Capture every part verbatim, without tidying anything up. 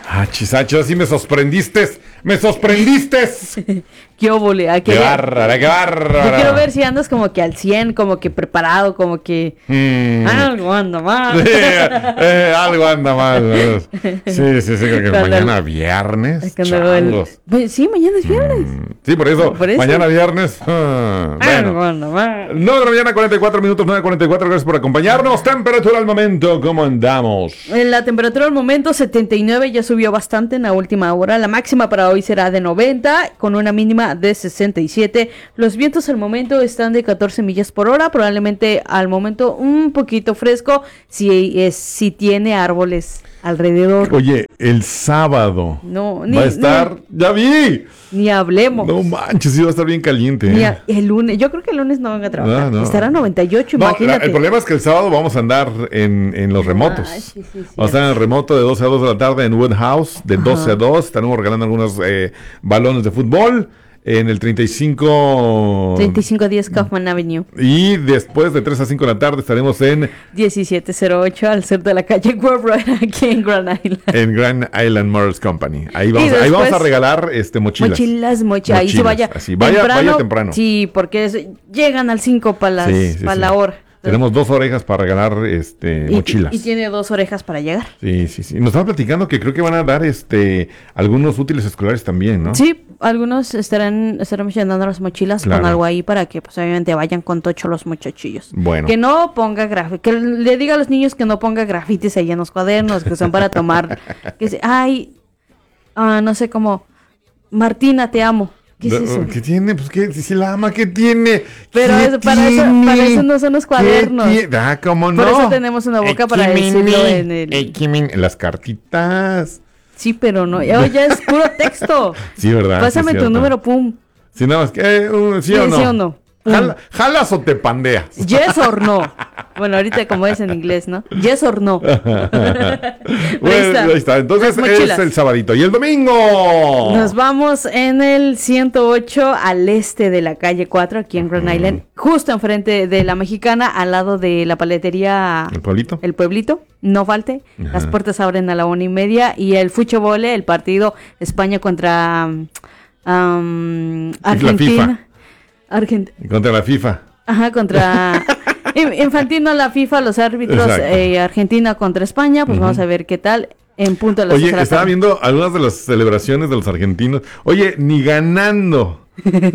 Ah, chisacho, sí me sorprendiste. ¡Me sorprendiste! ¡Qué óvole! ¡Qué bárbara, qué bárbara! Yo quiero ver si andas como que al cien, como que preparado, como que... Mm. Algo anda mal. Sí, eh, algo anda mal. Sí, sí, sí, creo que cuando mañana el, viernes. El, sí, mañana es viernes. Mm. Sí, por eso, por eso. Mañana viernes. Uh, algo bueno. anda mal. nueve de la mañana, cuarenta y cuatro minutos, nueve cuarenta y cuatro. Gracias por acompañarnos. Temperatura al momento, ¿cómo andamos? En la temperatura al momento, setenta y nueve, ya subió bastante en la última hora. La máxima para hoy será de noventa, con una mínima de sesenta y siete. Los vientos al momento están de catorce millas por hora, probablemente al momento un poquito fresco, si, es, si tiene árboles alrededor. Oye, el sábado no, ni, va a estar, no, ya vi. Ni hablemos. No manches, sí va a estar bien caliente. Ni a, el lunes, yo creo que el lunes no van a trabajar. No, no. Estará a noventa y ocho, no, imagínate. La, el problema es que el sábado vamos a andar en, en los remotos. Ay, sí, sí, vamos a estar en el remoto de doce a dos de la tarde en Woodhouse, de Ajá. doce a dos. Estaremos regalando algunos eh, balones de fútbol. En el treinta y cinco... treinta y cinco diez Kaufman Avenue. Y después de tres a cinco de la tarde estaremos en... diecisiete cero ocho al sur de la calle Woodrow, aquí en Grand Island. En Grand Island Motors Company. Ahí vamos, ahí vamos a regalar este mochilas. Mochilas, mochilas. Ahí se vaya, así, vaya temprano. Vaya temprano. Sí, porque es, llegan al cinco para sí, sí, pa sí. la hora. Tenemos dos orejas para regalar este y, mochilas. Y tiene dos orejas para llegar. Sí, sí, sí. Nos estaban platicando que creo que van a dar este algunos útiles escolares también, ¿no? Sí, algunos estarán estaremos llenando las mochilas claro. con algo ahí para que pues obviamente vayan con tocho los muchachillos. Bueno. Que no ponga grafitis, que le diga a los niños que no ponga grafitis ahí en los cuadernos, que son para tomar. Que se, ay, ah, no sé cómo, Martina, te amo. ¿Qué es eso? ¿Qué tiene? Pues que si la ama, ¿qué tiene? Pero ¿Qué eso, para, eso, para eso no son los cuadernos. Ah, ¿cómo no? Por eso tenemos una boca para decirlo en el... En las cartitas. Sí, pero no, ya, ya es puro texto. Sí, ¿verdad? Pásame sí, tu número, pum. Sí, nada más que, eh, uh, ¿sí, sí o no? ¿Sí o no? Jala, ¿Jalas o te pandeas? Yes or no. Bueno, ahorita como es en inglés, ¿no? Yes or no. Bueno, ahí está. Ahí está. Entonces es el sabadito. ¿Y el domingo? Nos vamos en el ciento ocho al este de la calle cuatro, aquí en Grand Island, justo enfrente de la Mexicana, al lado de la paletería. ¿El pueblito? El pueblito. No falte. Ajá. Las puertas abren a la una y media. Y el Fuchobole, el partido España contra um, Argentina. Argent- contra la FIFA. Ajá, contra Infantino, la FIFA, los árbitros, eh, Argentina contra España, pues uh-huh. vamos a ver qué tal en punto de las Oye, estaba tarde. Viendo algunas de las celebraciones de los argentinos. Oye, ni ganando.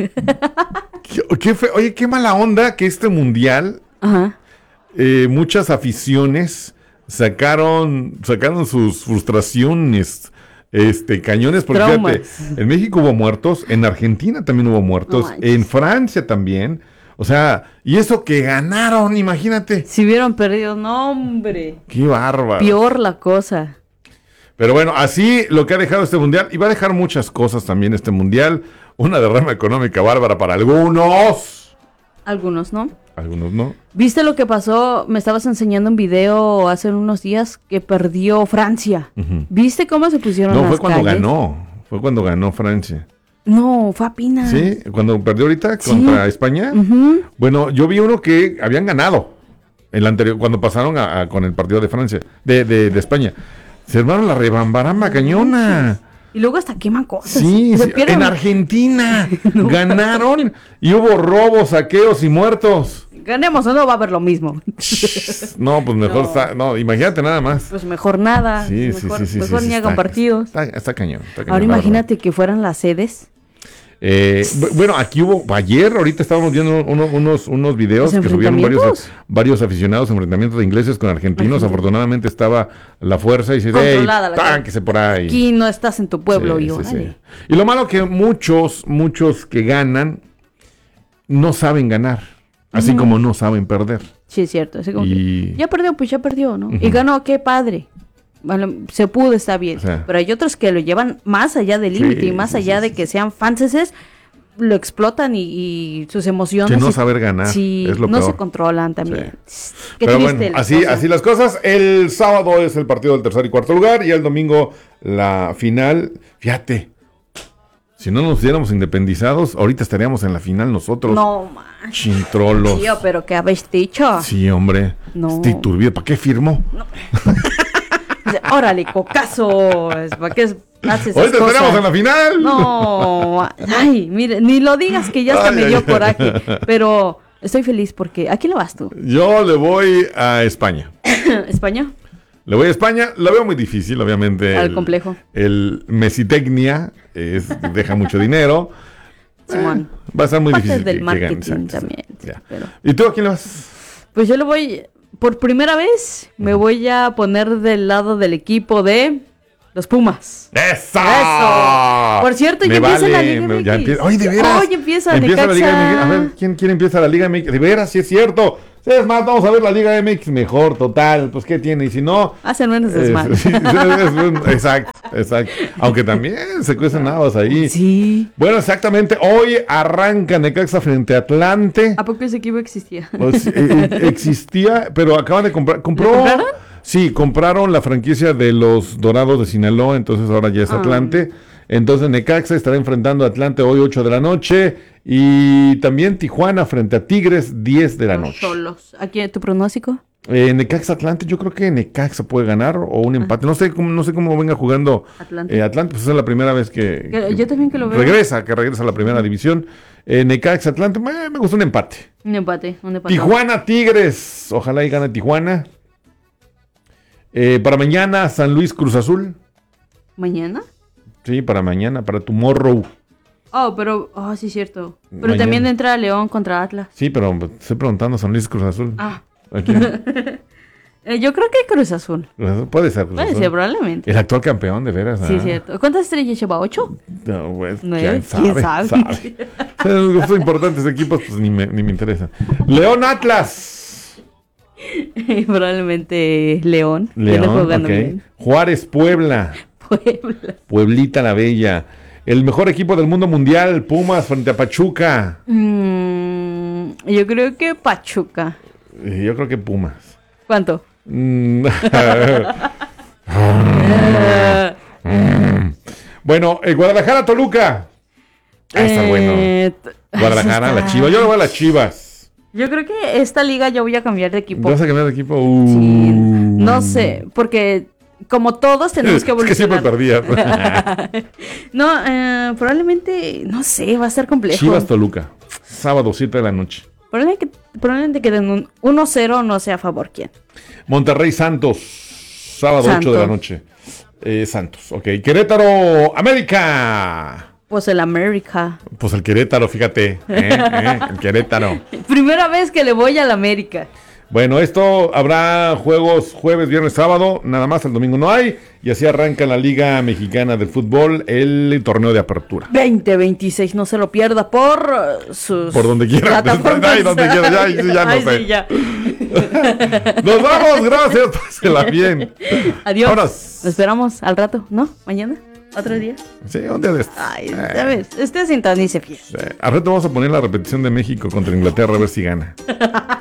¿Qué, qué fe- Oye, qué mala onda que este mundial, Ajá. eh, muchas aficiones sacaron, sacaron sus frustraciones. Este, cañones, porque fíjate, en México hubo muertos, en Argentina también hubo muertos, no, en Francia también, o sea, y eso que ganaron, imagínate. Si hubieran perdido, no hombre. Qué bárbaro. Peor la cosa. Pero bueno, así lo que ha dejado este mundial, y va a dejar muchas cosas también este mundial, una derrama económica bárbara para algunos. Algunos, ¿no? Algunos no. ¿Viste lo que pasó? Me estabas enseñando un video hace unos días que perdió Francia. Uh-huh. ¿Viste cómo se pusieron no, las fue cuando calles? ganó. Fue cuando ganó Francia. No, fue apenas. Sí, cuando perdió ahorita sí. contra España. Uh-huh. Bueno, yo vi uno que habían ganado el anterior, cuando pasaron a, a, con el partido de Francia, de, de, de España. Se armaron la rebambaramba cañona. Y luego hasta queman cosas. Sí, sí. En Argentina no. Ganaron y hubo robos, saqueos y muertos. Ganemos o no, va a haber lo mismo. No, pues mejor, no. Está, no, imagínate nada más. Pues mejor nada. Sí, mejor, sí, sí, sí. Mejor sí, ni sí, hagan está, partidos. Está, está cañón. Está cañón. Ahora imagínate que fueran las sedes. Eh, bueno, aquí hubo, ayer, ahorita estábamos viendo uno, unos, unos videos que subieron varios, varios aficionados, enfrentamientos de ingleses con argentinos. Argentina. Afortunadamente estaba la fuerza y se dice, tánquese por ahí. Aquí no estás en tu pueblo, sí, yo. Sí, sí. Y lo malo que muchos, muchos que ganan no saben ganar. Así uh-huh. como no saben perder. Sí, es cierto. Así como y... que ya perdió, pues ya perdió, ¿no? Uh-huh. Y ganó, qué padre. Bueno, se pudo, está bien. O sea, pero hay otros que lo llevan más allá del límite sí, y más sí, allá sí, de que sean fanses, lo explotan y, y sus emociones. Que no y, saber ganar. Sí, es lo no peor. se controlan también. Sí. Qué pero bueno, así, así las cosas. El sábado es el partido del tercer y cuarto lugar y el domingo la final. Fíjate. Si no nos hubiéramos independizados, ahorita estaríamos en la final nosotros. No, man. Chintrolos. Tío, pero ¿qué habéis dicho? Sí, hombre. No. Estoy turbio. ¿Para qué firmó? No. Dice, órale, cocazo. ¿Para qué haces esas Hoy te cosas? esperamos en la final. No, ay, mire, ni lo digas que ya hasta Ay, me ay, dio ay. coraje. Pero estoy feliz porque... ¿A quién le vas tú? Yo le voy a España. ¿España? Le voy a España, lo veo muy difícil, obviamente. Al el, complejo. El Mesitecnia es, deja mucho dinero. Simón. Eh, va a ser muy Parte difícil. del que- que marketing ganen, exacto, también. exacto, ya. Pero... ¿Y tú a quién le vas? Pues yo le voy, por primera vez, me voy a poner del lado del equipo de los Pumas. ¡Eso! ¡Eso! Por cierto, ya Me empieza vale, la Liga me- M X. ya empieza- ¡Ay, de veras! ¡Ay, empieza Empieza la Liga Necaxa! M X. A ver, ¿quién, quién empieza la Liga M X? De veras, sí es cierto. Sí, es más, vamos a ver la Liga M X mejor, total. Pues, ¿qué tiene? Y si no... Hacen menos es- desmadre. sí, es un- exacto, exacto. Aunque también se cuecen habas ahí. Sí. Bueno, exactamente. Hoy arranca Necaxa frente a Atlante. ¿A poco ese equipo existía? Pues, eh, eh, existía, pero acaban de comprar. Compró, ¿Lo compraron? Sí, compraron la franquicia de los Dorados de Sinaloa, entonces ahora ya es Ah. Atlante. Entonces Necaxa estará enfrentando a Atlante hoy ocho de la noche. Y también Tijuana frente a Tigres diez de la noche. Solos. ¿Aquí tu pronóstico? Eh, Necaxa Atlante, yo creo que Necaxa puede ganar o un empate. No sé cómo, no sé cómo venga jugando Atlante. eh, Atlante, pues es la primera vez que, Que- que yo también que lo veo. regresa, que regresa a la primera división. Eh, Necaxa Atlante, me, me gusta un empate. Un empate, un empate. Tijuana Tigres, ojalá y gane Tijuana. Eh, para mañana San Luis Cruz Azul. ¿Mañana? Sí, para mañana, para tomorrow. Oh, pero... Oh, sí, cierto. Pero Mañana. también entra León contra Atlas. Sí, pero estoy preguntando San Luis Cruz Azul. Ah. ¿A quién? Eh, yo creo que Cruz Azul. Cruz Azul, puede ser Cruz Puede Azul. ser, probablemente. El actual campeón, de veras. Sí, ah. cierto. ¿Cuántas estrellas lleva? ¿Ocho? No, pues, ¿Nueve? ¿quién sabe? ¿Quién sabe? sabe. Son importantes equipos, pues ni me, ni me interesan. León Atlas. Probablemente León. que anda León, jugando ok. bien. Juárez Puebla. Puebla. Pueblita la Bella. El mejor equipo del mundo mundial, Pumas frente a Pachuca. Mm, yo creo que Pachuca. Eh, Yo creo que Pumas. ¿Cuánto? Mm. Eh, Bueno, eh, Guadalajara Toluca. Ah, está bueno. eh, t- Guadalajara, eso las está- Chivas. Yo le voy a las Chivas. Yo creo que esta liga yo voy a cambiar de equipo. ¿Vas a cambiar de equipo? Sí, Uh. no sé, porque como todos tenemos que Es que siempre evolucionar. perdía. No, eh, probablemente, no sé, va a ser complejo. Chivas Toluca. Sábado, siete de la noche. Probablemente que, probablemente que den un uno cero, no sé a favor quién. Monterrey Santos. Sábado, ocho Santos. de la noche. Eh, Santos, ok. Querétaro América. Pues el América. Pues el Querétaro, fíjate. ¿eh? ¿eh? El Querétaro. Primera vez que le voy al América. Bueno, esto habrá juegos jueves, viernes, sábado, nada más, el domingo no hay, y así arranca la Liga Mexicana de Fútbol, el torneo de apertura. veinte veintiséis, no se lo pierda por uh, sus Por donde quiera. plataformas. Ay, donde quiera, ya, ya, ya no Ay, sé. sí, ya. Nos vamos, gracias, pásela bien. Adiós. Vámonos. Lo esperamos al rato, ¿no? Mañana, otro día. Sí, un día de estos. Ay, Eh, ya ves, usted sintonice fiel. eh, al rato vamos a poner la repetición de México contra Inglaterra a ver si gana.